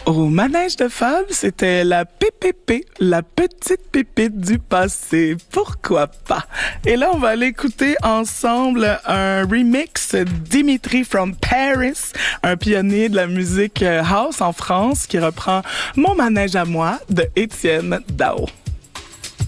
Au manège de Fab, c'était la PPP, la petite pépite du passé. Pourquoi pas? Et là, on va aller écouter ensemble un remix Dimitri from Paris, un pionnier de la musique house en France qui reprend Mon manège à moi de Étienne Dao.